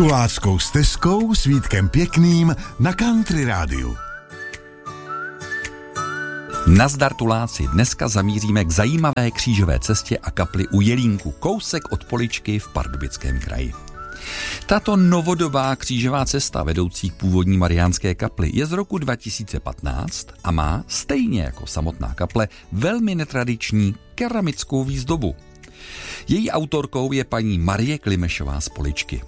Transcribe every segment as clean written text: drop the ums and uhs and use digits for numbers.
Tuláckou stezkou s Vítkem Pěkným na Country rádiu. Nazdar Tuláci, dneska zamíříme k zajímavé křížové cestě a kapli u Jelínku, kousek od Poličky v Pardubickém kraji. Tato novodobá křížová cesta vedoucí k původní mariánské kapli je z roku 2015 a má, stejně jako samotná kaple, velmi netradiční keramickou výzdobu. Její autorkou je paní Marie Klimešová z Poličky.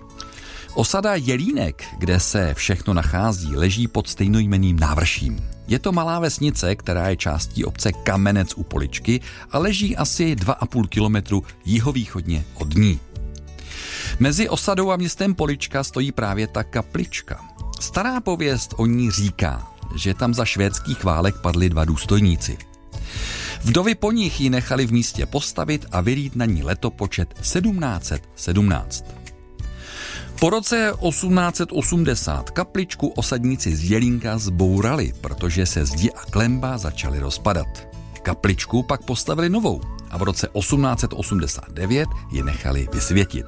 Osada Jelínek, kde se všechno nachází, leží pod stejnojmenným návrším. Je to malá vesnice, která je částí obce Kamenec u Poličky a leží asi 2,5 kilometru jihovýchodně od ní. Mezi osadou a městem Polička stojí právě ta kaplička. Stará pověst o ní říká, že tam za švédských válek padli 2 důstojníci. Vdovy po nich ji nechali v místě postavit a vylít na ní letopočet 1717. Po roce 1880 kapličku osadníci z Jelínka zbourali, protože se zdi a klemba začaly rozpadat. Kapličku pak postavili novou a v roce 1889 ji nechali vysvětit.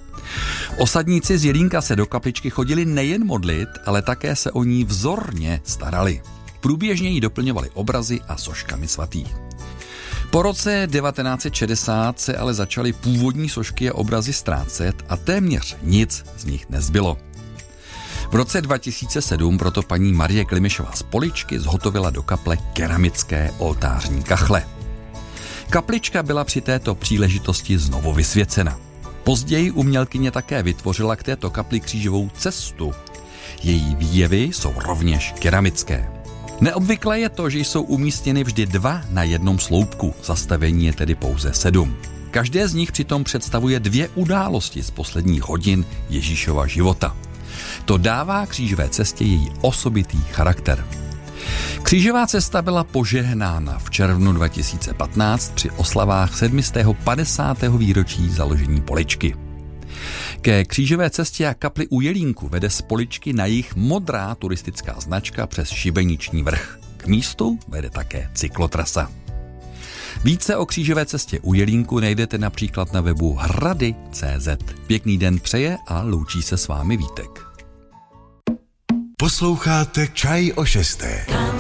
Osadníci z Jelínka se do kapličky chodili nejen modlit, ale také se o ní vzorně starali. Průběžně ji doplňovali obrazy a soškami svatých. Po roce 1960 se ale začaly původní sošky a obrazy ztrácet a téměř nic z nich nezbylo. V roce 2007 proto paní Marie Klimešová z Poličky zhotovila do kaple keramické oltářní kachle. Kaplička byla při této příležitosti znovu vysvěcena. Později umělkyně také vytvořila k této kapli křížovou cestu. Její výjevy jsou rovněž keramické. Neobvyklé je to, že jsou umístěny vždy 2 na jednom sloupku, zastavení je tedy pouze 7. Každé z nich přitom představuje 2 události z posledních hodin Ježíšova života. To dává křížové cestě její osobitý charakter. Křížová cesta byla požehnána v červnu 2015 při oslavách 750. výročí založení Poličky. Ke křížové cestě a kapli u Jelínku vede z Poličky na jih modrá turistická značka přes Šibeniční vrch. K místu vede také cyklotrasa. Více o křížové cestě u Jelínku najdete například na webu hrady.cz. Pěkný den přeje a loučí se s vámi Vítek. Posloucháte Čaj o 6.